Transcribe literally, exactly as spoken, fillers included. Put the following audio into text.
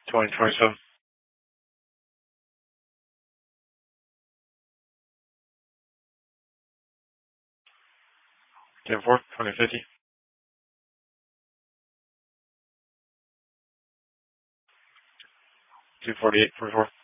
twenty twenty-seven. ten four, twenty fifty. two forty-eight, forty-four.